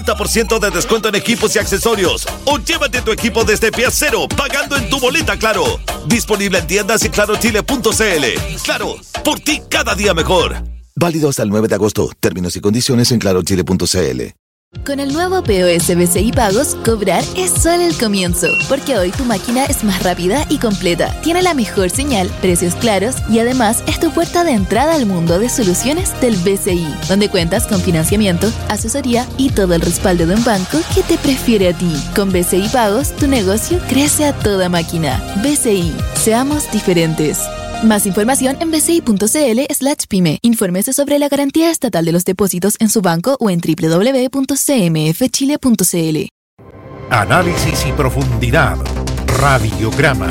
50% de descuento en equipos y accesorios. O llévate tu equipo desde pie cero, pagando en tu boleta Claro. Disponible en tiendas y clarochile.cl. Claro, por ti cada día mejor. Válido hasta el 9 de agosto. Términos y condiciones en clarochile.cl. Con el nuevo POS BCI Pagos, cobrar es solo el comienzo, porque hoy tu máquina es más rápida y completa, tiene la mejor señal, precios claros y además es tu puerta de entrada al mundo de soluciones del BCI, donde cuentas con financiamiento, asesoría y todo el respaldo de un banco que te prefiere a ti. Con BCI Pagos, tu negocio crece a toda máquina. BCI, seamos diferentes. Más información en bci.cl/pyme. Infórmese sobre la garantía estatal de los depósitos en su banco o en www.cmfchile.cl. Análisis y profundidad. Radiograma.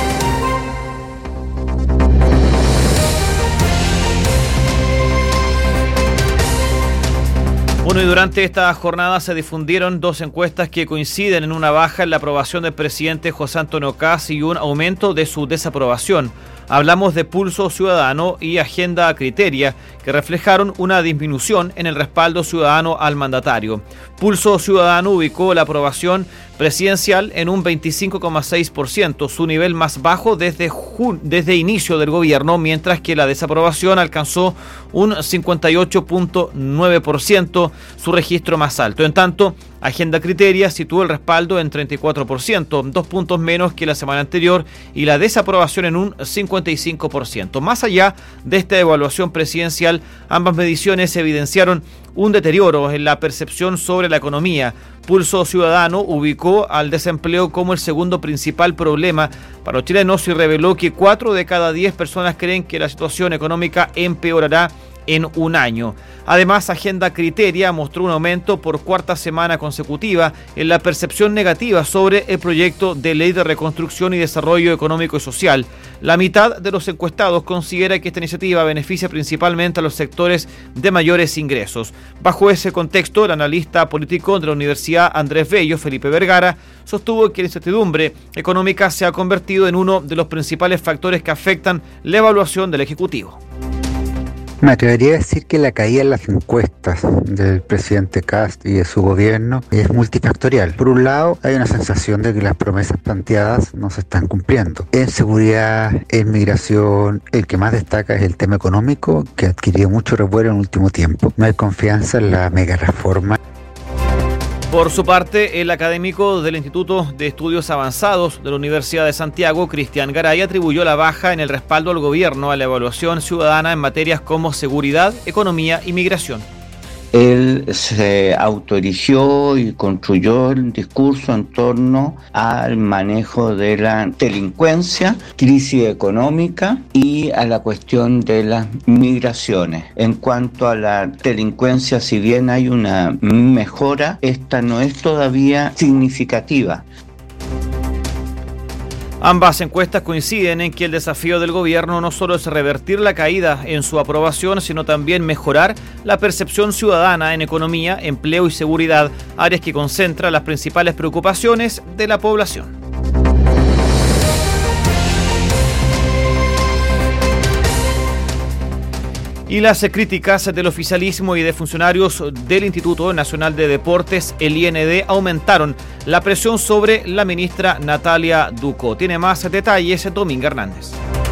Bueno, y durante esta jornada se difundieron dos encuestas que coinciden en una baja en la aprobación del presidente José Antonio Kast y un aumento de su desaprobación. Hablamos de Pulso Ciudadano y Agenda Criteria, que reflejaron una disminución en el respaldo ciudadano al mandatario. Pulso Ciudadano ubicó la aprobación presidencial en un 25,6%, su nivel más bajo desde inicio del gobierno, mientras que la desaprobación alcanzó un 58,9%, su registro más alto. En tanto, Agenda Criteria situó el respaldo en 34%, 2 puntos menos que la semana anterior, y la desaprobación en un 55%. Más allá de esta evaluación presidencial, ambas mediciones evidenciaron un deterioro en la percepción sobre la economía. Pulso Ciudadano ubicó al desempleo como el segundo principal problema para los chilenos y reveló que 4 de cada 10 personas creen que la situación económica empeorará en un año. Además, Agenda Criteria mostró un aumento por cuarta semana consecutiva en la percepción negativa sobre el proyecto de ley de reconstrucción y desarrollo económico y social. La mitad de los encuestados considera que esta iniciativa beneficia principalmente a los sectores de mayores ingresos. Bajo ese contexto, el analista político de la Universidad Andrés Bello, Felipe Vergara, sostuvo que la incertidumbre económica se ha convertido en uno de los principales factores que afectan la evaluación del Ejecutivo. Me atrevería a decir que la caída en las encuestas del presidente Kast y de su gobierno es multifactorial. Por un lado, hay una sensación de que las promesas planteadas no se están cumpliendo. En seguridad, en migración, el que más destaca es el tema económico, que ha adquirido mucho revuelo en el último tiempo. No hay confianza en la mega reforma. Por su parte, el académico del Instituto de Estudios Avanzados de la Universidad de Santiago, Cristian Garay, atribuyó la baja en el respaldo al gobierno a la evaluación ciudadana en materias como seguridad, economía y migración. Él se autorizó y construyó el discurso en torno al manejo de la delincuencia, crisis económica y a la cuestión de las migraciones. En cuanto a la delincuencia, si bien hay una mejora, esta no es todavía significativa. Ambas encuestas coinciden en que el desafío del gobierno no solo es revertir la caída en su aprobación, sino también mejorar la percepción ciudadana en economía, empleo y seguridad, áreas que concentran las principales preocupaciones de la población. Y las críticas del oficialismo y de funcionarios del Instituto Nacional de Deportes, el IND, aumentaron la presión sobre la ministra Natalia Ducó. Tiene más detalles Dominga Hernández.